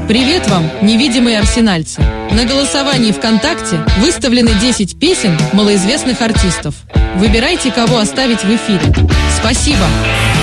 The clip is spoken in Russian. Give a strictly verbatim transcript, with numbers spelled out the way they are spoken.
Привет вам, невидимые арсенальцы! На голосовании ВКонтакте выставлены десять песен малоизвестных артистов. Выбирайте, кого оставить в эфире. Спасибо!